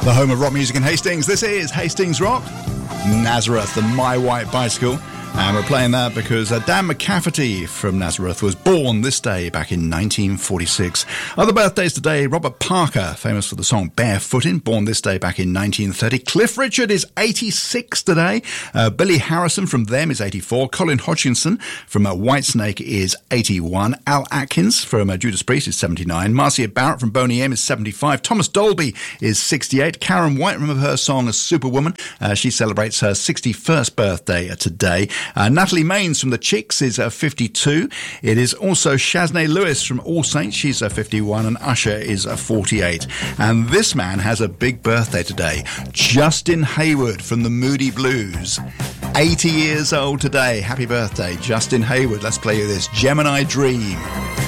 The home of rock music in Hastings. This is Hastings Rock. Nazareth, the My White Bicycle. And we're playing that because Dan McCafferty from Nazareth was born this day back in 1946. Other birthdays today, Robert Parker, famous for the song Barefootin', born this day back in 1930. Cliff Richard is 86 today. Billy Harrison from Them is 84. Colin Hodgkinson from Whitesnake is 81. Al Atkins from Judas Priest is 79. Marcia Barrett from Boney M is 75. Thomas Dolby is 68. Karen White, remember her song Superwoman? She celebrates her 61st birthday today. Natalie Maines from The Chicks is 52. It is also Shaznay Lewis from All Saints. She's 51, and Usher is 48. And this man has a big birthday today. Justin Hayward from the Moody Blues. 80 years old today. Happy birthday, Justin Hayward. Let's play you this Gemini Dream.